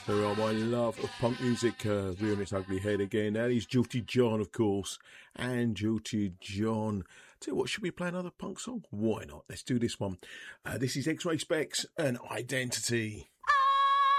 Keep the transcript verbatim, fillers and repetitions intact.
There are my love of punk music uh, rearing its ugly head again. That is Jilted John, of course. And Jilted John. Tell you what, should we play another punk song? Why not? Let's do this one. Uh, this is X-Ray Specs and Identity.